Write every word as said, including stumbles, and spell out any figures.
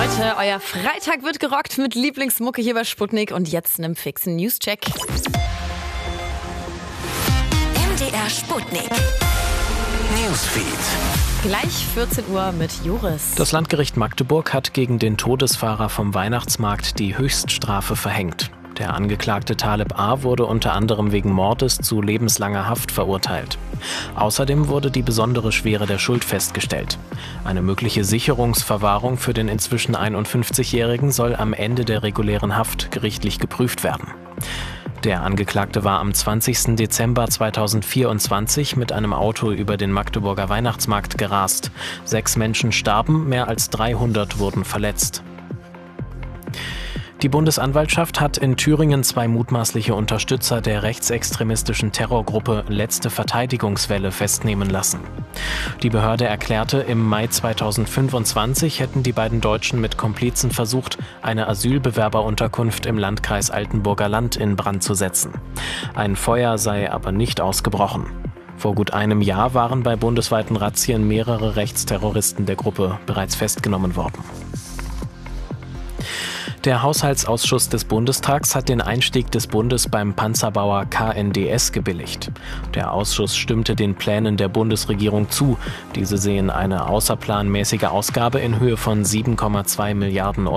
Leute, euer Freitag wird gerockt mit Lieblingsmucke hier bei Sputnik und jetzt einem fixen Newscheck. M D R Sputnik Newsfeed. Gleich vierzehn Uhr mit Joris. Das Landgericht Magdeburg hat gegen den Todesfahrer vom Weihnachtsmarkt die Höchststrafe verhängt. Der Angeklagte Taleb A. wurde unter anderem wegen Mordes zu lebenslanger Haft verurteilt. Außerdem wurde die besondere Schwere der Schuld festgestellt. Eine mögliche Sicherungsverwahrung für den inzwischen einundfünfzigjährigen soll am Ende der regulären Haft gerichtlich geprüft werden. Der Angeklagte war am zwanzigsten Dezember zweitausendvierundzwanzig mit einem Auto über den Magdeburger Weihnachtsmarkt gerast. Sechs Menschen starben, mehr als dreihundert wurden verletzt. Die Bundesanwaltschaft hat in Thüringen zwei mutmaßliche Unterstützer der rechtsextremistischen Terrorgruppe Letzte Verteidigungswelle festnehmen lassen. Die Behörde erklärte, im Mai zweitausendfünfundzwanzig hätten die beiden Deutschen mit Komplizen versucht, eine Asylbewerberunterkunft im Landkreis Altenburger Land in Brand zu setzen. Ein Feuer sei aber nicht ausgebrochen. Vor gut einem Jahr waren bei bundesweiten Razzien mehrere Rechtsterroristen der Gruppe bereits festgenommen worden. Der Haushaltsausschuss des Bundestags hat den Einstieg des Bundes beim Panzerbauer K N D S gebilligt. Der Ausschuss stimmte den Plänen der Bundesregierung zu. Diese sehen eine außerplanmäßige Ausgabe in Höhe von sieben Komma zwei Milliarden Euro